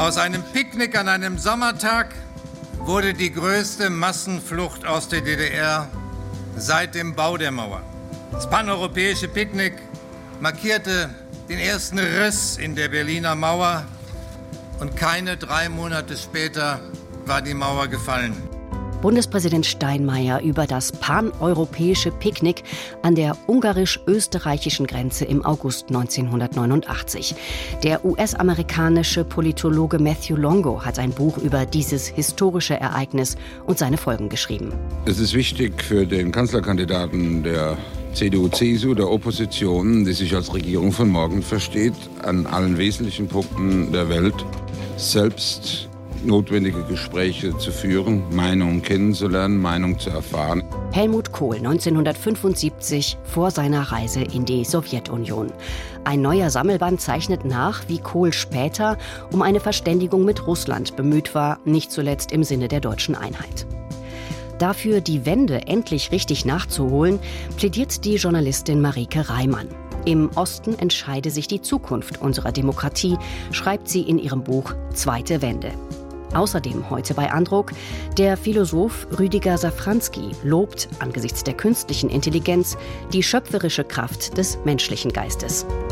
Aus einem Picknick an einem Sommertag wurde die größte Massenflucht aus der DDR seit dem Bau der Mauer. Das paneuropäische Picknick markierte den ersten Riss in der Berliner Mauer und keine 3 Monate später war die Mauer gefallen. Bundespräsident Steinmeier über das paneuropäische Picknick an der ungarisch-österreichischen Grenze im August 1989. Der US-amerikanische Politologe Matthew Longo hat ein Buch über dieses historische Ereignis und seine Folgen geschrieben. Es ist wichtig für den Kanzlerkandidaten der CDU-CSU, der Opposition, die sich als Regierung von morgen versteht, an allen wesentlichen Punkten der Welt selbst notwendige Gespräche zu führen, Meinungen kennenzulernen, Meinungen zu erfahren. Helmut Kohl 1975 vor seiner Reise in die Sowjetunion. Ein neuer Sammelband zeichnet nach, wie Kohl später um eine Verständigung mit Russland bemüht war, nicht zuletzt im Sinne der deutschen Einheit. Dafür die Wende endlich richtig nachzuholen, plädiert die Journalistin Marike Reimann. Im Osten entscheide sich die Zukunft unserer Demokratie, schreibt sie in ihrem Buch Zweite Wende. Außerdem heute bei Andruck, der Philosoph Rüdiger Safranski lobt angesichts der künstlichen Intelligenz die schöpferische Kraft des menschlichen Geistes.